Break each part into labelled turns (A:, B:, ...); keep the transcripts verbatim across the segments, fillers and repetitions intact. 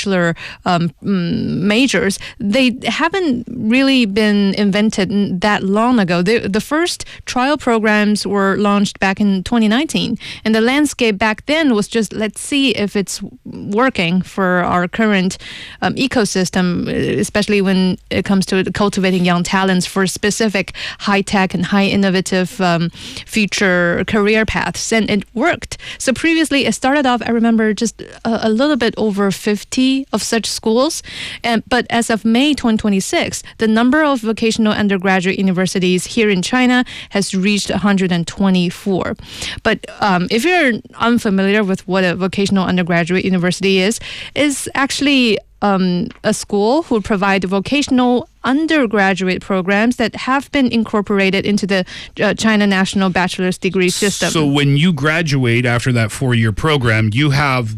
A: bachelor um, majors, they haven't really been invented that long ago. The, the first trial programs were launched back in twenty nineteen, and the landscape back then was just, let's see if it's working for our current um, ecosystem, especially when it comes to cultivating young talents for specific high-tech and high innovative um, future career paths, and it worked. So previously it started off, I remember, just a, a little bit over fifty of such schools, and but as of May twenty twenty-six, the number of vocational undergraduate universities here in China has reached one hundred twenty-four. But um, if you're unfamiliar with what a vocational undergraduate university is, is actually um, a school who provide vocational undergraduate programs that have been incorporated into the uh, China National Bachelor's Degree System.
B: So when you graduate after that four-year program, you have,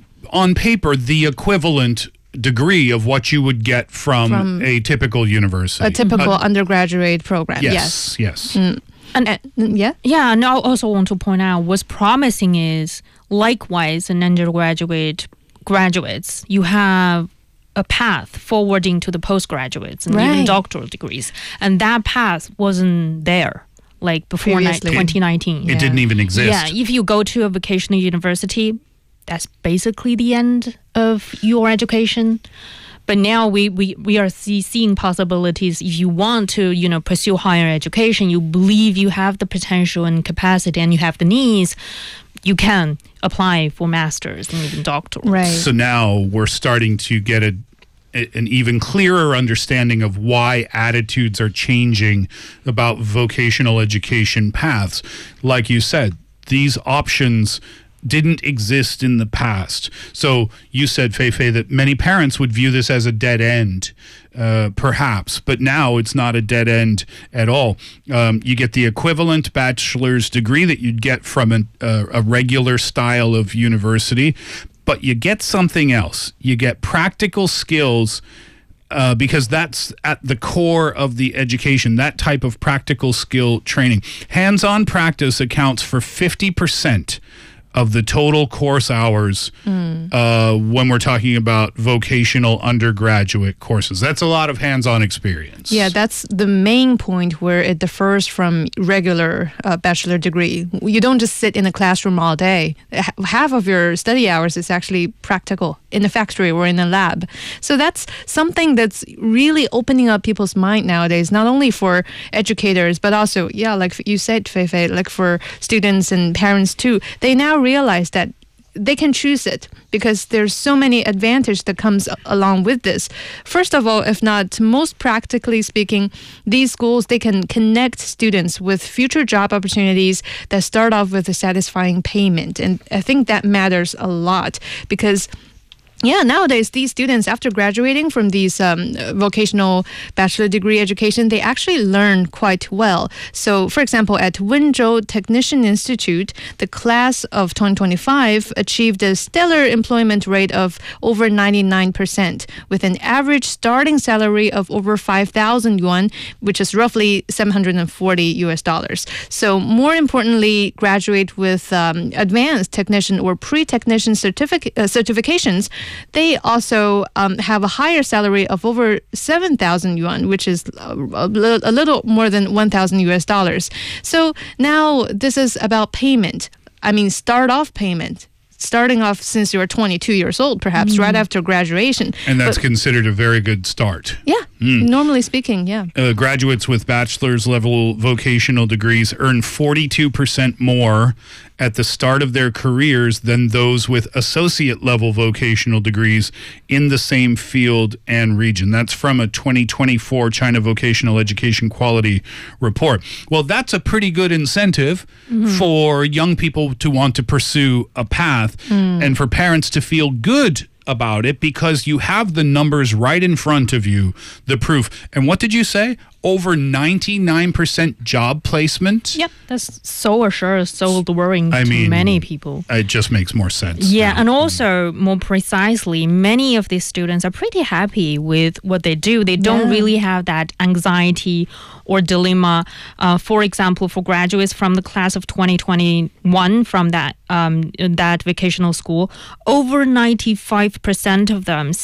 B: on paper, the equivalent degree of what you would get from, from a typical university.
A: A typical uh, undergraduate program,
B: yes. Yes, yes.
A: Mm. And, uh, yeah?
C: Yeah, and I also want to point out what's promising is, likewise, in undergraduate graduates, you have a path forwarding to the postgraduates and
A: right.
C: even doctoral degrees. And that path wasn't there, like before twenty nineteen.
B: It, it yeah. didn't even exist.
C: Yeah, if you go to a vocational university, that's basically the end of your education. But now we, we, we are see, seeing possibilities. If you want to, you know, pursue higher education, you believe you have the potential and capacity and you have the needs, you can apply for masters and even doctorate.
A: Right.
B: So now we're starting to get a, a an even clearer understanding of why attitudes are changing about vocational education paths. Like you said, these options didn't exist in the past. So you said, Fei Fei, that many parents would view this as a dead end, uh, perhaps, but now it's not a dead end at all. Um, you get the equivalent bachelor's degree that you'd get from an, uh, a regular style of university, but you get something else. You get practical skills, Uh, because that's at the core of the education, that type of practical skill training. Hands-on practice accounts for fifty percent of the total course hours mm. uh, when we're talking about vocational undergraduate courses. That's a lot of hands-on experience.
A: Yeah, that's the main point where it differs from regular uh, bachelor degree. You don't just sit in a classroom all day. H- half of your study hours is actually practical in a factory or in a lab. So that's something that's really opening up people's mind nowadays, not only for educators, but also, yeah, like you said, Fei Fei, like for students and parents too. They now realize that they can choose it because there's so many advantages that comes along with this. First of all, if not most practically speaking, these schools, they can connect students with future job opportunities that start off with a satisfying payment. And I think that matters a lot because yeah, nowadays, these students, after graduating from these um, vocational bachelor degree education, they actually learn quite well. So, for example, at Wenzhou Technician Institute, the class of twenty twenty-five achieved a stellar employment rate of over ninety-nine percent, with an average starting salary of over five thousand yuan, which is roughly seven hundred forty U S dollars. So, more importantly, graduate with um, advanced technician or pre-technician certific- uh, certifications, they also um, have a higher salary of over seven thousand yuan, which is a, a little more than one thousand U S dollars. So now this is about payment. I mean, start off payment. Starting off since you're twenty-two years old, perhaps, mm. right after graduation.
B: And that's
A: but,
B: considered a very good start.
A: Yeah, mm. normally speaking, yeah.
B: Uh, graduates with bachelor's level vocational degrees earn forty-two percent more at the start of their careers than those with associate level vocational degrees in the same field and region. That's from a twenty twenty-four China Vocational Education Quality Report. Well, that's a pretty good incentive mm-hmm. for young people to want to pursue a path mm. and for parents to feel good about it because you have the numbers right in front of you, the proof. And what did you say? Over ninety-nine percent job placement?
C: Yep, that's so assured, so alluring
B: I
C: to
B: mean,
C: many people.
B: It just makes more sense.
C: Yeah, now. And also, more precisely, many of these students are pretty happy with what they do. They don't yeah. really have that anxiety or dilemma. Uh, for example, for graduates from the class of twenty twenty-one from that um, that vocational school, over ninety-five percent of them